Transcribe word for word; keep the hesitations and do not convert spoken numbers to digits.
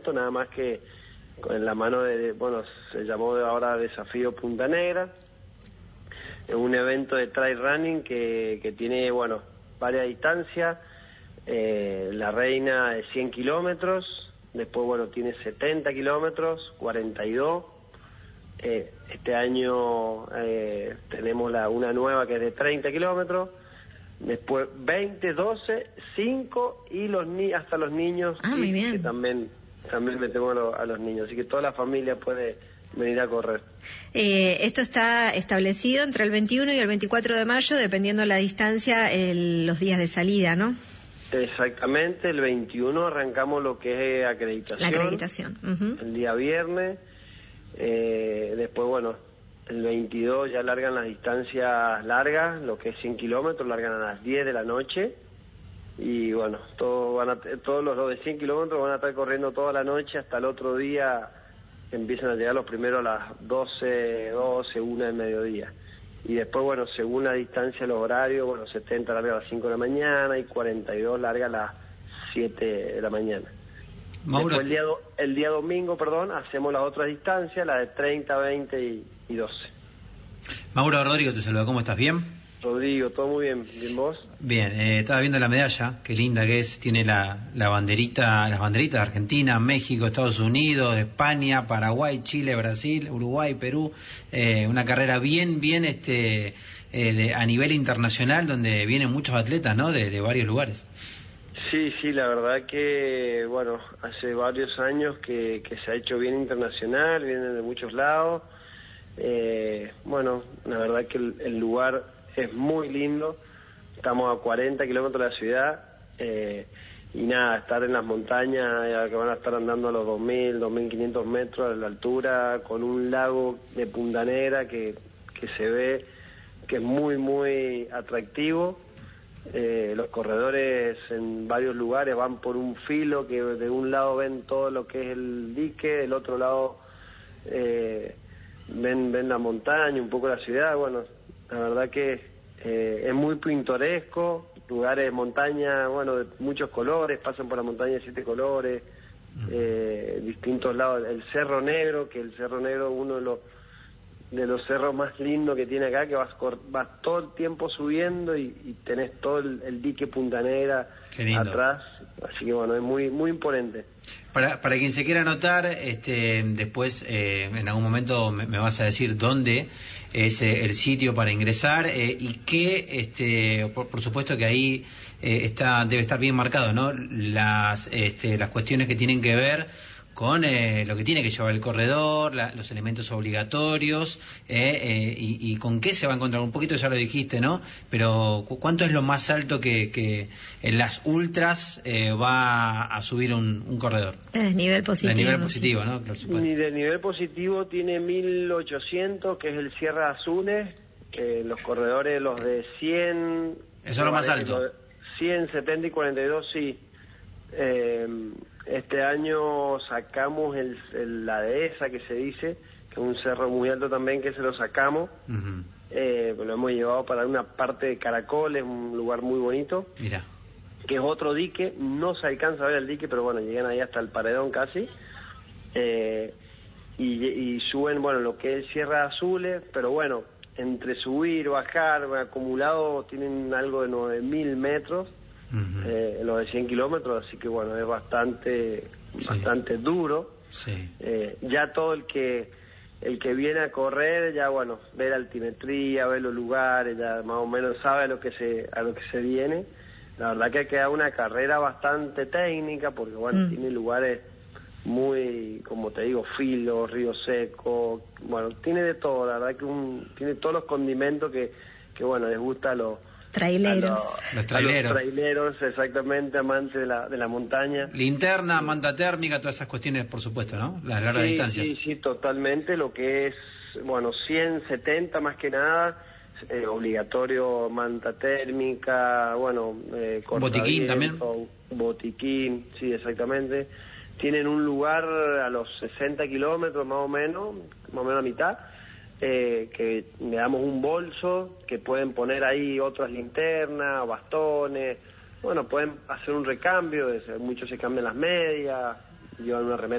evento, nada más que con la mano de, bueno, se llamó ahora Desafío Punta Negra. Es un evento de trail running que, que tiene, bueno, varias distancias. Eh, la reina de cien kilómetros, después, bueno, tiene setenta kilómetros, cuarenta y dos. Eh, este año eh, tenemos la, una nueva que es de treinta kilómetros, después veinte, doce, cinco y los ni hasta los niños, ah, muy bien. que también, también metemos a, lo, a los niños, así que toda la familia puede venir a correr. Eh, esto está establecido entre el veintiuno y el veinticuatro de mayo, dependiendo la distancia, el, los días de salida, ¿no? Exactamente, el veintiuno arrancamos lo que es acreditación. La acreditación. Uh-huh. El día viernes. Eh, después, bueno, el veintidós ya largan las distancias largas, lo que es cien kilómetros, largan a las diez de la noche. Y bueno, todo van a, todos los, los de cien kilómetros van a estar corriendo toda la noche hasta el otro día. Empiezan a llegar los primeros a las doce, doce, una del mediodía. Y después, bueno, según la distancia, los horarios, bueno, setenta larga a las cinco de la mañana y cuarenta y dos larga a las siete de la mañana. Mauro, Después, el día, do, el día domingo, perdón, hacemos las otras distancias, las de treinta, veinte y, y doce. Mauro Rodrigo te saluda, ¿cómo estás? ¿Bien? Rodrigo, todo muy bien. ¿Bien vos? Bien, eh, estaba viendo la medalla, qué linda que es, tiene la, la banderita, las banderitas de Argentina, México, Estados Unidos, España, Paraguay, Chile, Brasil, Uruguay, Perú, eh, una carrera bien, bien este eh, de, a nivel internacional, donde vienen muchos atletas, ¿no?, de, de varios lugares. Sí, sí, la verdad que, bueno, hace varios años que, que se ha hecho bien internacional, vienen de muchos lados. Eh, bueno, la verdad que el, el lugar es muy lindo, estamos a cuarenta kilómetros de la ciudad, eh, y nada, estar en las montañas, ya que van a estar andando a los dos mil, dos mil quinientos metros de la altura, con un lago de Punta Negra que, que se ve que es muy, muy atractivo. Eh, los corredores en varios lugares van por un filo que de un lado ven todo lo que es el dique, del otro lado eh, ven, ven la montaña, un poco la ciudad. Bueno, la verdad que eh, es muy pintoresco, lugares de montaña, bueno, de muchos colores, pasan por la montaña de siete colores, eh, distintos lados, el Cerro Negro, que el Cerro Negro uno de los de los cerros más lindos que tiene acá, que vas, vas todo el tiempo subiendo y, y tenés todo el, el dique Punta Negra atrás, así que bueno, es muy muy imponente. Para, para quien se quiera anotar, este, después eh, en algún momento me, me vas a decir dónde es eh, el sitio para ingresar eh, y qué, este, por, por supuesto que ahí eh, está debe estar bien marcado, ¿no?, las, este, las cuestiones que tienen que ver con eh, lo que tiene que llevar el corredor, la, los elementos obligatorios, eh, eh, y, y con qué se va a encontrar. Un poquito ya lo dijiste, ¿no? Pero ¿cu ¿cuánto es lo más alto que, que en las ultras eh, va a subir un, un corredor? Es nivel positivo. De nivel positivo, sí. ¿no? Por supuesto. Ni de nivel positivo tiene mil ochocientos, que es el Sierra Azules, que los corredores, los de cien... Eso es lo más alto. cien, setenta y cuarenta y dos, sí. Eh, Este año sacamos el, el, la dehesa, que se dice, que es un cerro muy alto también, que se lo sacamos. Uh-huh. eh, lo hemos llevado para una parte de Caracoles, un lugar muy bonito. Mira. Que es otro dique, no se alcanza a ver el dique, pero bueno, llegan ahí hasta el paredón casi. Eh, y, y suben, bueno, lo que es Sierra Azules, pero bueno, entre subir, bajar, acumulado, tienen algo de nueve mil metros. Uh-huh. eh, los de cien kilómetros, así que bueno, es bastante sí. bastante duro. Sí. Eh, ya todo el que el que viene a correr, ya bueno, ve la altimetría, ve los lugares, ya más o menos sabe a lo que se a lo que se viene. La verdad que ha quedado una carrera bastante técnica, porque bueno, mm. tiene lugares muy, como te digo, filo, río seco, bueno, tiene de todo, la verdad que un, tiene todos los condimentos que, que bueno, les gusta a los traileros. Los, los traileros. Los traileros, exactamente, amantes de la, de la montaña. Linterna, manta térmica, todas esas cuestiones, por supuesto, ¿no? Las largas sí, distancias. Sí, sí, totalmente. Lo que es, bueno, cien, setenta más que nada, eh, obligatorio manta térmica, bueno, eh, botiquín también. Botiquín, sí, exactamente. Tienen un lugar a los sesenta kilómetros más o menos, más o menos a mitad. Eh, que le damos un bolso, que pueden poner ahí otras linternas, bastones, bueno, pueden hacer un recambio, muchos se cambian las medias, llevan una remera